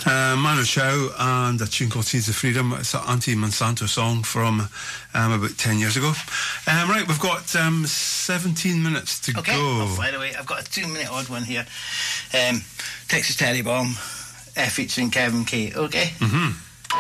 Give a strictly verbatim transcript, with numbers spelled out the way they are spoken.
Uh, Manu Chao and a tune called Seeds of Freedom. It's an anti-Monsanto song from um, about ten years ago. Um, right, we've got um, seventeen minutes to okay, go. Okay, I'll fire away. I've got a two-minute odd one here. Um, Texas Terry Bomb, uh, featuring Kevin Kay. Okay? Mm-hmm.